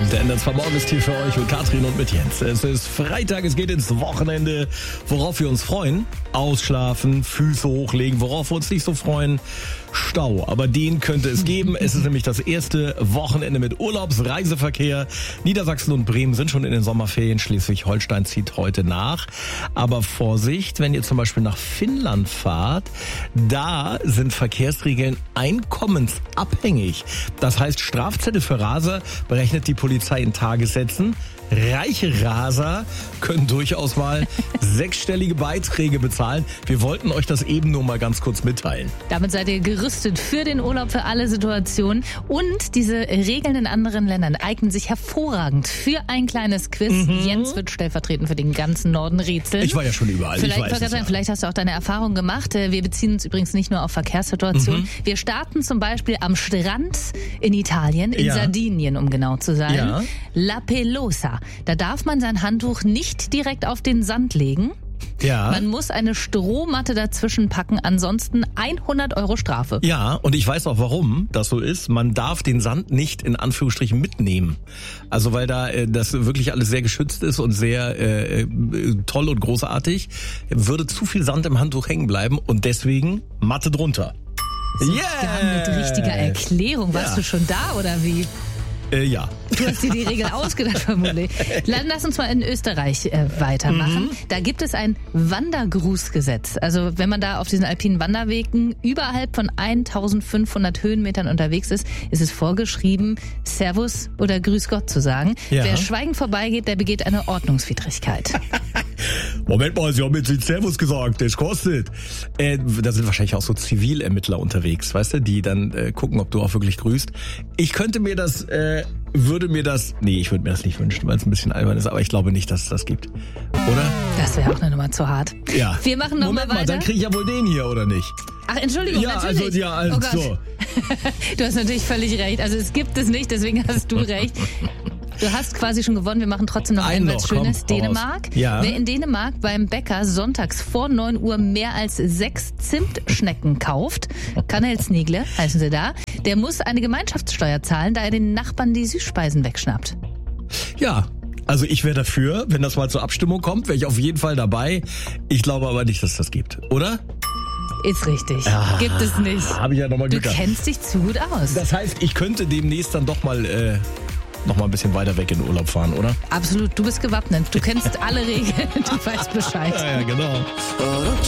Der NDR Morgen ist hier für euch mit Katrin und mit Jens. Es ist Freitag, es geht ins Wochenende. Worauf wir uns freuen? Ausschlafen, Füße hochlegen. Worauf wir uns nicht so freuen? Stau. Aber den könnte es geben. Es ist nämlich das erste Wochenende mit Urlaubsreiseverkehr. Niedersachsen und Bremen sind schon in den Sommerferien. Schleswig-Holstein zieht heute nach. Aber Vorsicht, wenn ihr zum Beispiel nach Finnland fahrt, da sind Verkehrsregeln einkommensabhängig. Das heißt, Strafzettel für Raser berechnet die Polizei in Tagessätzen. Reiche Raser können durchaus mal sechsstellige Beiträge bezahlen. Wir wollten euch das eben nur mal ganz kurz mitteilen. Damit seid ihr gerüstet für den Urlaub, für alle Situationen. Und diese Regeln in anderen Ländern eignen sich hervorragend für ein kleines Quiz. Jens wird stellvertretend für den ganzen Norden rätseln. Ich war ja schon überall. Vielleicht hast du auch deine Erfahrung gemacht. Wir beziehen uns übrigens nicht nur auf Verkehrssituationen. Wir starten zum Beispiel am Strand in Italien, in Sardinien, um genau zu sein. Ja. La Pelosa. Da darf man sein Handtuch nicht direkt auf den Sand legen. Ja. Man muss eine Strohmatte dazwischen packen, ansonsten 100 € Strafe. Ja, und ich weiß auch, warum das so ist. Man darf den Sand nicht in Anführungsstrichen mitnehmen. Also weil da das wirklich alles sehr geschützt ist und sehr toll und großartig, würde zu viel Sand im Handtuch hängen bleiben und deswegen Matte drunter. Sogar mit richtiger Erklärung. Warst du schon da oder wie? Ja. Du hast dir die Regel ausgedacht vermutlich. Lass uns mal in Österreich weitermachen. Da gibt es ein Wandergrußgesetz. Also wenn man da auf diesen alpinen Wanderwegen überhalb von 1500 Höhenmetern unterwegs ist, ist es vorgeschrieben, Servus oder Grüß Gott zu sagen. Ja. Wer schweigend vorbeigeht, der begeht eine Ordnungswidrigkeit. Moment mal, Sie haben jetzt den Servus gesagt, das kostet. Da sind wahrscheinlich auch so Zivilermittler unterwegs, weißt du, die dann gucken, ob du auch wirklich grüßt. Ich könnte mir das, ich würde mir das nicht wünschen, weil es ein bisschen albern ist, aber ich glaube nicht, dass es das gibt. Oder? Das wäre auch eine Nummer zu hart. Ja. Wir machen noch mal weiter. Dann kriege ich ja wohl den hier, oder nicht? Ach, Entschuldigung, natürlich. Also, oh Gott. Du hast natürlich völlig recht. Also es gibt es nicht, deswegen hast du recht. Du hast quasi schon gewonnen. Wir machen trotzdem noch ein schönes. Dänemark. Ja. Wer in Dänemark beim Bäcker sonntags vor 9 Uhr mehr als 6 Zimtschnecken kauft, Kanelsnigle heißen sie da, der muss eine Gemeinschaftssteuer zahlen, da er den Nachbarn die Süßspeisen wegschnappt. Ja. Also ich wäre dafür, wenn das mal zur Abstimmung kommt, wäre ich auf jeden Fall dabei. Ich glaube aber nicht, dass es das gibt, oder? Ist richtig. Gibt es nicht. Habe ich ja nochmal Glück gehabt. Du kennst dich zu gut aus. Das heißt, ich könnte demnächst dann doch mal ein bisschen weiter weg in den Urlaub fahren, oder? Absolut, du bist gewappnet. Du kennst alle Regeln, du weißt Bescheid. Ja, genau.